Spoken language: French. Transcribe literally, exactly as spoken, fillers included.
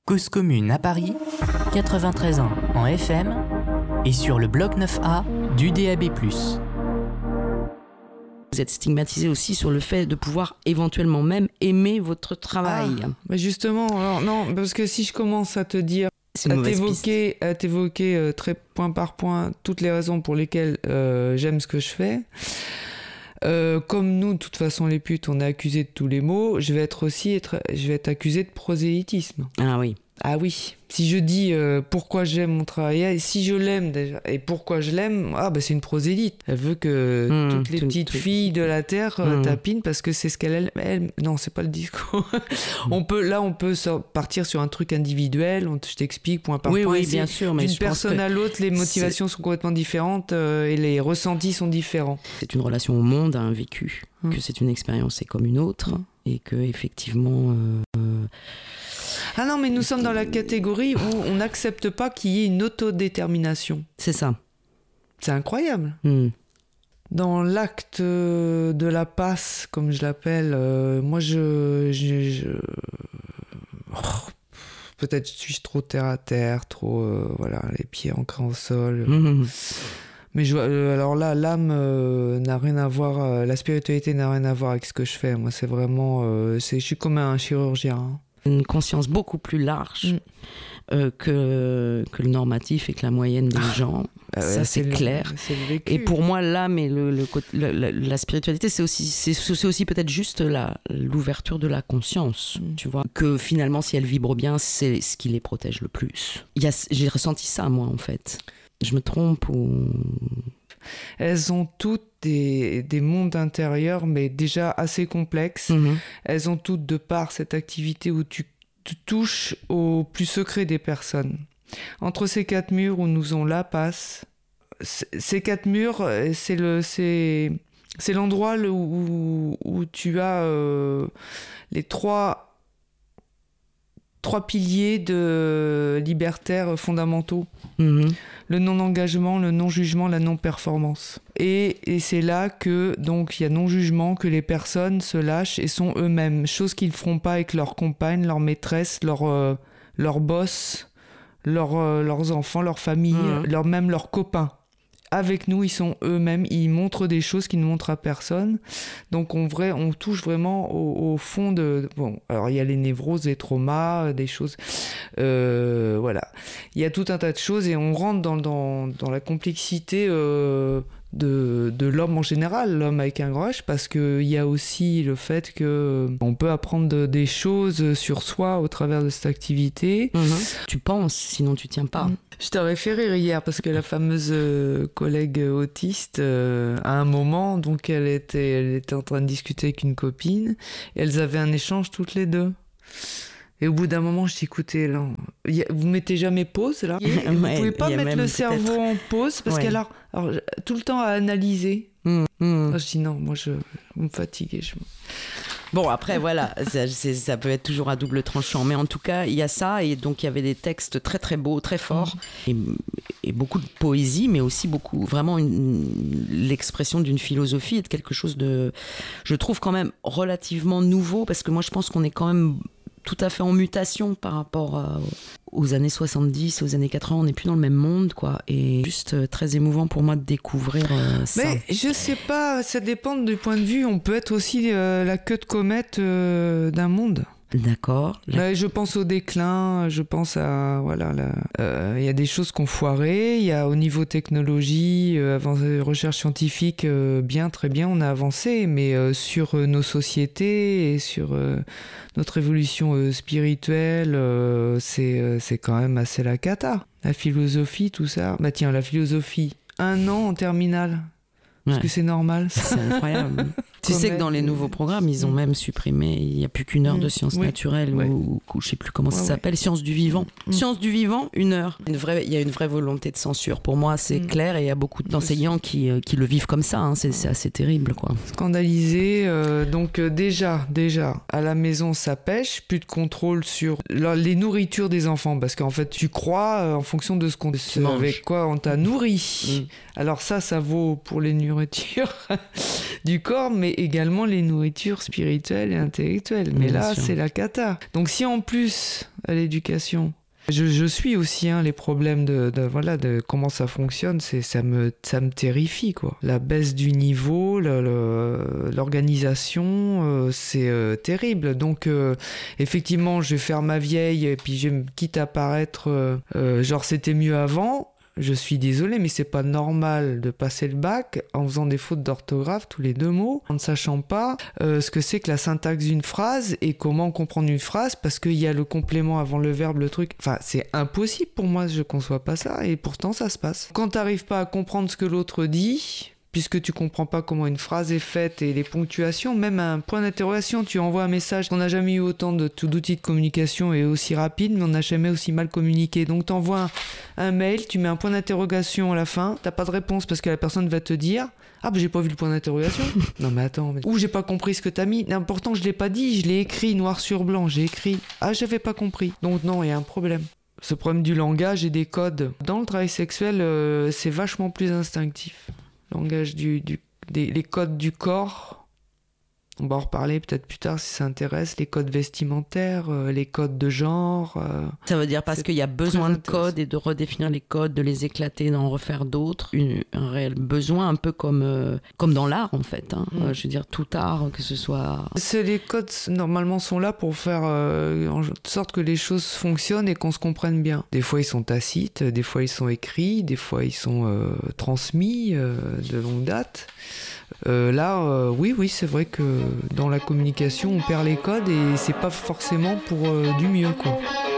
Cause commune à Paris, quatre-vingt-treize ans en F M et sur le bloc neuf A du D A B plus. Vous êtes stigmatisé aussi sur le fait de pouvoir éventuellement même aimer votre travail. Ah, mais justement, alors non, parce que si je commence à te dire, C'est une à mauvaise t'évoquer, piste. à t'évoquer euh, très point par point toutes les raisons pour lesquelles euh, j'aime ce que je fais, euh, comme nous, de toute façon, les putes, on est accusés de tous les maux, je vais être aussi être, je vais être accusé de prosélytisme. Ah oui. Ah oui, si je dis euh, pourquoi j'aime mon travail, et si je l'aime déjà, et pourquoi je l'aime, ah bah c'est une prosélyte. Elle veut que Mmh, toutes les tout- petites tout- filles de la terre euh, Mmh. tapinent parce que c'est ce qu'elle aime. Elle, non, c'est pas le discours. on peut, là, on peut sor- partir sur un truc individuel. On, je t'explique point par Oui, point. oui, Et bien c'est- sûr, mais D'une je pense personne que à l'autre, les motivations sont complètement différentes euh, et les ressentis sont différents. c'est une relation au monde, à un vécu, Mmh. que c'est une expérience c'est comme une autre, Mmh. et que effectivement. euh, Ah non, mais nous sommes dans la catégorie où on n'accepte pas qu'il y ait une autodétermination. c'est ça. C'est incroyable. Hmm. Dans l'acte euh, de la passe, comme je l'appelle, euh, moi je... je, je... Oh, peut-être suis-je trop terre à terre, trop... euh, voilà, les pieds ancrés au sol. Hmm. Mais je, euh, alors là, l'âme euh, n'a rien à voir, euh, la spiritualité n'a rien à voir avec ce que je fais. Moi, c'est vraiment... euh, c'est, je suis comme un chirurgien. Hein. Une conscience beaucoup plus large Mm. euh, que, que le normatif et que la moyenne des gens. Ah ouais, ça, c'est, le- clair. c'est le vécu. Et pour moi, l'âme et le, le, côté- le- la, la spiritualité, c'est aussi, c'est, c'est aussi peut-être juste la, l'ouverture de la conscience, Mm. tu vois. Que finalement, si elles vibrent bien, c'est ce qui les protège le plus. Il y a, j'ai ressenti ça, moi, en fait. Je me trompe ou... Elles ont toutes des, des mondes intérieurs, mais déjà assez complexes. Mhm. Elles ont toutes, de par cette activité où tu, tu touches au plus secret des personnes. Entre ces quatre murs où nous on la passe, c- ces quatre murs, euh, c'est, le, c'est, c'est l'endroit le- où, où tu as euh, les trois, trois piliers de libertaires fondamentaux. Mhm. Le non-engagement, le non-jugement, la non-performance. Et, et c'est là que, donc, il y a non-jugement, que les personnes se lâchent et sont eux-mêmes. Chose qu'ils ne feront pas avec leur compagne, leur maîtresse, leur, euh, leur boss, leur, euh, leurs enfants, leur famille, Mhm. leur, même leurs copains. Avec nous, ils sont eux-mêmes, ils montrent des choses qu'ils ne montrent à personne. Donc on, vrai, on touche vraiment au, au fond de... Bon, alors il y a les névroses, les traumas, des choses... Euh, voilà. Il y a tout un tas de choses et on rentre dans, dans, dans la complexité euh, de, de l'homme en général, l'homme avec un grand H, parce qu'il y a aussi le fait qu'on peut apprendre de, des choses sur soi au travers de cette activité. Mhm. Tu penses, sinon tu tiens pas. Mm. Je t'aurais fait rire hier parce que la fameuse euh, collègue autiste, euh, à un moment, donc elle était, elle était en train de discuter avec une copine et elles avaient un échange toutes les deux. Et au bout d'un moment, je dis, écoutez, là, y a- vous mettez jamais pause, là. Vous Ouais, pouvez pas il y a mettre même le cerveau peut-être- en pause parce Ouais. qu'elle a alors, tout le temps à analyser. Mhm. Mhm. Alors, je dis, non, moi, je, vous me fatiguez. Je... Bon, après, voilà, ça, c'est- ça peut être toujours à double tranchant. Mais en tout cas, il y a ça. Et donc, il y avait des textes très, très beaux, très forts. Et, et beaucoup de poésie, mais aussi beaucoup, vraiment, une- l'expression d'une philosophie et de quelque chose de, je trouve, quand même relativement nouveau. Parce que moi, je pense qu'on est quand même tout à fait en mutation par rapport à- aux années soixante-dix, aux années quatre-vingts. On n'est plus dans le même monde, quoi. Et juste euh, très émouvant pour moi de découvrir euh, ça. Mais je sais pas, ça dépend du point de vue. On peut être aussi euh, la queue de comète euh, d'un monde. D'accord. La- Ouais, je pense au déclin, je pense à... Voilà, il euh, y a des choses qu'on foiré, il y a au niveau technologie, euh, avant, euh, recherche scientifique, euh, bien, très bien, on a avancé, mais euh, sur euh, nos sociétés et sur euh, notre évolution euh, spirituelle, euh, c'est, euh, c'est quand même assez la cata. La philosophie, tout ça. Bah tiens, la philosophie, un an en terminale. Est-ce Ouais. que c'est normal ça? C'est incroyable. Tu sais que dans les nouveaux programmes, ils ont Mm. même supprimé, il n'y a plus qu'une heure Mm. de sciences Oui. naturelles, Ouais. ou, ou je ne sais plus comment ça Ouais, ouais. s'appelle, sciences du vivant. Mm. Sciences du vivant, une heure. Une vraie, il y a une vraie volonté de censure. Pour moi, c'est Mm. clair, et il y a beaucoup d'enseignants qui, euh, qui le vivent comme ça. Hein. C'est, c'est assez terrible, quoi. Scandalisé, euh, donc euh, déjà, déjà, à la maison ça pêche, plus de contrôle sur la- les nourritures des enfants, parce qu'en fait tu crois euh, en fonction de ce qu'on ce manges. avec quoi on t'a nourri. Mm. Alors ça, ça vaut pour les nourritures du corps, mais et également les nourritures spirituelles et intellectuelles. Mais Bien là, sûr. c'est la cata. Donc si en plus, à l'éducation, je, je suis aussi hein, les problèmes de, de, voilà, de comment ça fonctionne, c'est, ça, me, ça me terrifie, quoi. La baisse du niveau, le, le, l'organisation, euh, c'est euh, terrible. Donc, euh, effectivement, je vais faire ma vieille, et puis je me quitte à paraître euh, euh, genre c'était mieux avant. Je suis désolée, mais c'est pas normal de passer le bac en faisant des fautes d'orthographe tous les deux mots, en ne sachant pas euh, ce que c'est que la syntaxe d'une phrase et comment comprendre une phrase, parce qu'il y a le complément avant le verbe, le truc. Enfin, c'est impossible pour moi, je conçois pas ça, et pourtant ça se passe. Quand t'arrives pas à comprendre ce que l'autre dit, puisque tu comprends pas comment une phrase est faite et les ponctuations, même un point d'interrogation, tu envoies un message, on n'a jamais eu autant de, d'outils de communication et aussi rapide, mais on n'a jamais aussi mal communiqué. Donc t'envoies un, un mail, tu mets un point d'interrogation à la fin, t'as pas de réponse parce que la personne va te dire « Ah, bah j'ai pas vu le point d'interrogation !» Non mais attends, mais... ou j'ai pas compris ce que t'as mis. Non, pourtant je l'ai pas dit, je l'ai écrit noir sur blanc, j'ai écrit « Ah, j'avais pas compris !» Donc non, il y a un problème. Ce problème du langage et des codes. Dans le travail sexuel, euh, c'est vachement plus instinctif. Langage du, du des, les codes du corps, on va en reparler peut-être plus tard si ça intéresse, les codes vestimentaires, euh, les codes de genre. Euh, Ça veut dire parce qu'il y a besoin de intéressant. codes et de redéfinir les codes, de les éclater, d'en refaire d'autres. Une, un réel besoin, un peu comme, euh, comme dans l'art en fait. Hein. Mm. Euh, je veux dire, tout art, que ce soit... c'est, les codes normalement sont là pour faire euh, en sorte que les choses fonctionnent et qu'on se comprenne bien. Des fois ils sont tacites, des fois ils sont écrits, des fois ils sont euh, transmis euh, de longue date. Euh, là, euh, oui, oui, c'est vrai que dans la communication, on perd les codes et c'est pas forcément pour euh, du mieux, quoi.